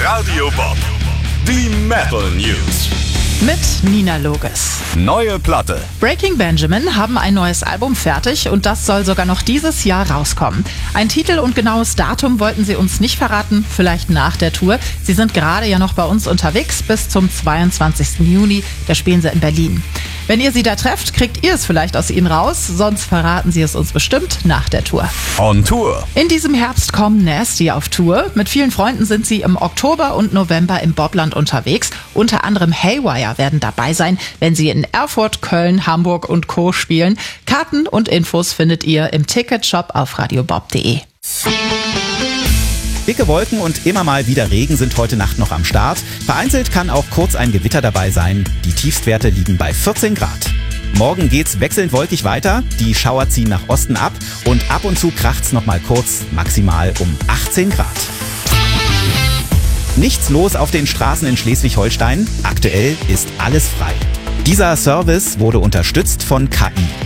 Radio Bob. Die Metal News. Mit Nina Loges. Neue Platte. Breaking Benjamin haben ein neues Album fertig und das soll sogar noch dieses Jahr rauskommen. Ein Titel und genaues Datum wollten sie uns nicht verraten, vielleicht nach der Tour. Sie sind gerade ja noch bei uns unterwegs bis zum 22. Juni, da spielen sie in Berlin. Wenn ihr sie da trefft, kriegt ihr es vielleicht aus ihnen raus, sonst verraten sie es uns bestimmt nach der Tour. On Tour. In diesem Herbst kommen Nasty auf Tour. Mit vielen Freunden sind sie im Oktober und November im Bobland unterwegs. Unter anderem Haywire werden dabei sein, wenn sie in Erfurt, Köln, Hamburg und Co. spielen. Karten und Infos findet ihr im Ticketshop auf radiobob.de. Dicke Wolken und immer mal wieder Regen sind heute Nacht noch am Start. Vereinzelt kann auch kurz ein Gewitter dabei sein. Die Tiefstwerte liegen bei 14 Grad. Morgen geht's wechselnd wolkig weiter. Die Schauer ziehen nach Osten ab und ab und zu kracht's noch mal kurz, maximal um 18 Grad. Nichts los auf den Straßen in Schleswig-Holstein. Aktuell ist alles frei. Dieser Service wurde unterstützt von KI.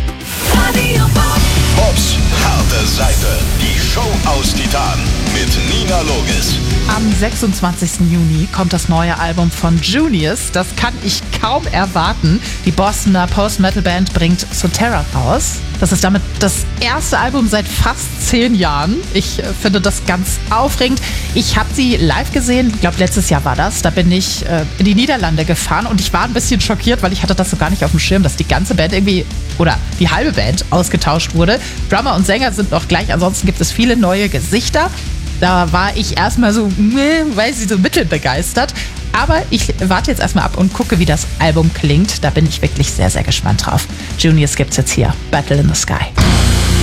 Bobs harte Seite. Die Show aus Titan mit Nina Loges. Am 26. Juni kommt das neue Album von Junius. Das kann ich kaum erwarten. Die Bostoner Post-Metal-Band bringt Soterra raus. Das ist damit das erste Album seit fast 10 Jahren. Ich finde das ganz aufregend. Ich habe sie live gesehen, ich glaube letztes Jahr war das. Da bin ich in die Niederlande gefahren und ich war ein bisschen schockiert, weil ich hatte das so gar nicht auf dem Schirm, dass die ganze Band irgendwie, oder die halbe Band ausgetauscht wurde. Drummer und Sänger sind noch gleich, ansonsten gibt es viele neue Gesichter. Da war ich erstmal so, weil sie so mittelbegeistert. Aber ich warte jetzt erstmal ab und gucke, wie das Album klingt. Da bin ich wirklich sehr, sehr gespannt drauf. Junius gibt's jetzt hier. Battle in the Sky.